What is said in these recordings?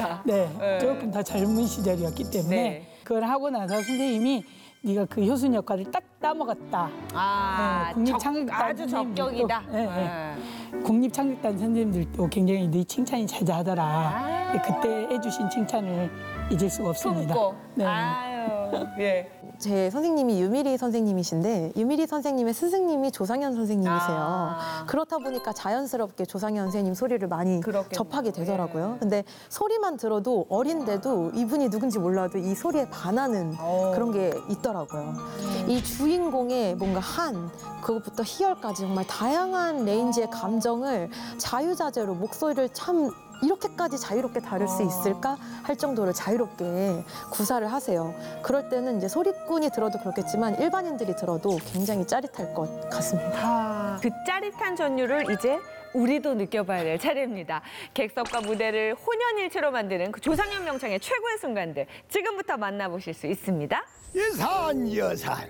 맞습니다. 네, 조금 더 젊은 시절이었기 때문에 네. 그걸 하고 나서 선생님이 네가 그 효순 역할을 딱 따먹었다. 아, 국립창극단 아주 적격이다. 국립창극단 선생님들도 굉장히 네 칭찬이 자자하더라. 그때 해주신 칭찬을 잊을 수가 없습니다. 품고. 네. 아유, 예. 제 선생님이 유미리 선생님이신데 유미리 선생님의 스승님이 조상현 선생님이세요. 아. 그렇다 보니까 자연스럽게 조상현 선생님 소리를 많이 그렇겠네요. 접하게 되더라고요. 근데 소리만 들어도 어린데도 이분이 누군지 몰라도 이 소리에 반하는 그런 게 있더라고요. 이 주인공의 뭔가 그것부터 희열까지 정말 다양한 레인지의 감정을 자유자재로 목소리를 참 이렇게까지 자유롭게 다룰 수 있을까 할 정도로 자유롭게 구사를 하세요. 그럴 때는 이제 소리꾼이 들어도 그렇겠지만 일반인들이 들어도 굉장히 짜릿할 것 같습니다. 그 짜릿한 전율을 이제 우리도 느껴봐야 될 차례입니다. 객석과 무대를 혼연일체로 만드는 그 조상현 명창의 최고의 순간들 지금부터 만나보실 수 있습니다. 여산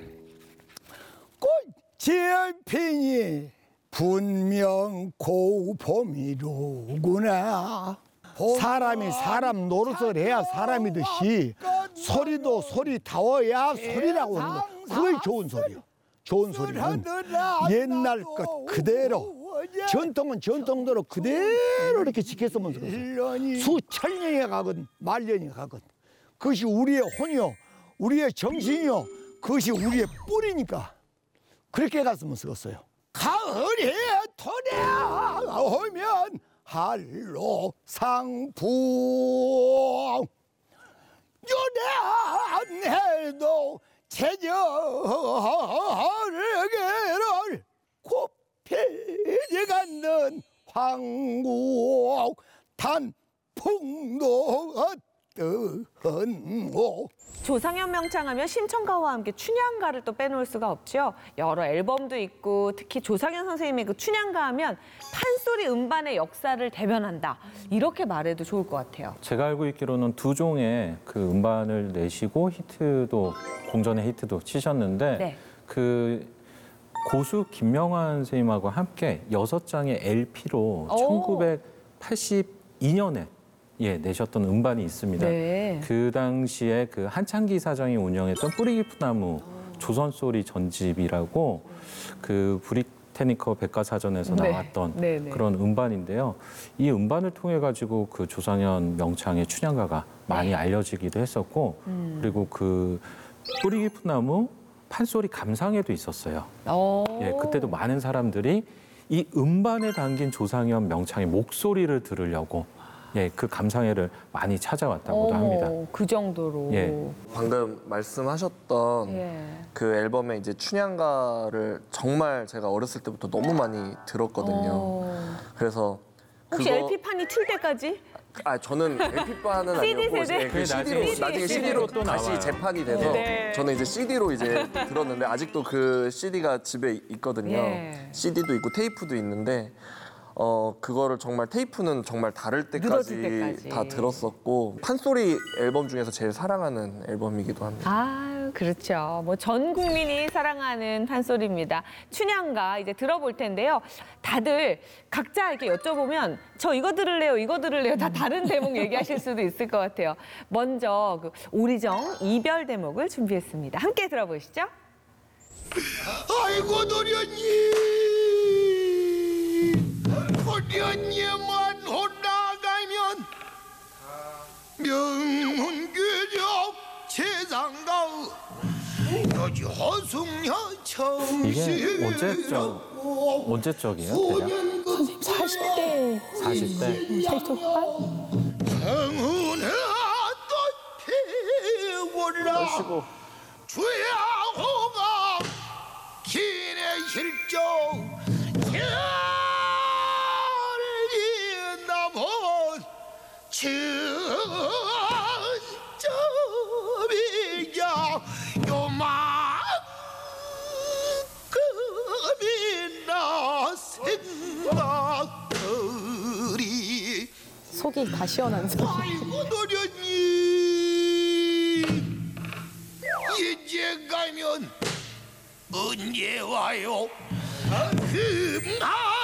꽃이 피니 분명 고봄이로구나. 사람이 사람 노릇을 해야 사람이듯이 소리도 소리다워야 소리라고 하는 거. 그게 좋은 소리요. 좋은 소리는 옛날 것 그대로 전통은 전통대로 그대로 이렇게 지켰으면 좋겠어요. 수천 년이 가건 말년이 가건 그것이 우리의 혼이요, 우리의 정신이요, 그것이 우리의 뿌리니까 그렇게 갔으면 좋겠어요. 가을에 돌아오면 할로 상풍 연해도 제절을 곱해져가는 황국 단풍도 어떤 조상현 명창하면 신청가와 함께 춘향가를 또 빼놓을 수가 없죠. 여러 앨범도 있고 특히 조상현 선생님의 그 춘향가 하면 판소리 음반의 역사를 대변한다. 이렇게 말해도 좋을 것 같아요. 제가 알고 있기로는 두 종의 그 음반을 내시고 공전의 히트도 치셨는데 네. 그 고수 김명환 선생님하고 함께 6장의 LP로 오. 1982년에 내셨던 음반이 있습니다. 네. 그 당시에 그 한창기 사장이 운영했던 뿌리 깊은 나무 조선소리 전집이라고 그 브리테니커 백과사전에서 네. 나왔던 네, 네. 그런 음반인데요. 이 음반을 통해 가지고 그 조상현 명창의 춘향가가 많이 알려지기도 했었고 그리고 그 뿌리 깊은 나무 판소리 감상회도 있었어요. 그때도 많은 사람들이 이 음반에 담긴 조상현 명창의 목소리를 들으려고 그 감상회를 많이 찾아왔다고도 합니다. 그 정도로. 방금 말씀하셨던 그 앨범에 이제 춘향가를 정말 제가 어렸을 때부터 너무 많이 들었거든요. 그래서 혹시 LP판이 튈 때까지? 저는 LP판은 아니었고 세대? 그 CD로 나중에 CD로 또 다시 나와요. 재판이 돼서 네. 저는 이제 CD로 이제 들었는데 아직도 그 CD가 집에 있거든요. CD도 있고 테이프도 있는데 그거를 정말 테이프는 정말 다를 늘어질 때까지 때까지. 다 들었었고 판소리 앨범 중에서 제일 사랑하는 앨범이기도 합니다. 아유, 그렇죠. 뭐 전 국민이 사랑하는 판소리입니다. 춘향가 이제 들어볼 텐데요. 다들 각자 이렇게 여쭤보면 저 이거 들을래요, 이거 들을래요. 다 다른 대목 얘기하실 수도 있을 것 같아요. 먼저 그 오리정 이별 대목을 준비했습니다. 함께 들어보시죠. 아이고 노련님 도련님만 혼나가면 명문교적 세상가의 여지 허숭녀 이게 언제적이에요? 대략? 선생님 40대 40대? 40대 후반? 성은아 또 피워라 주야호가 길의 실종 남은 천점이야 요만큼이나 생각들이 속이 다 시원한 소리. 아이고 노련님 이제 가면 언제 와요 금강